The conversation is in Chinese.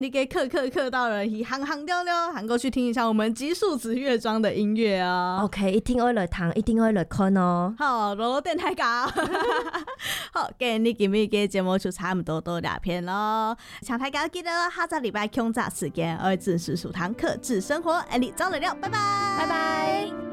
你给刻到了一行行溜溜，喊过去听一下我们极速子乐庄的音乐啊。 OK， 一定會來聽，一定會來看哦。 好，羅羅電台搞。好，今日嘅節目就差唔多到兩篇咯。請大家記得下個禮拜空雜時間，我準時收聽課智生活，你早嚟了，拜拜， 拜拜。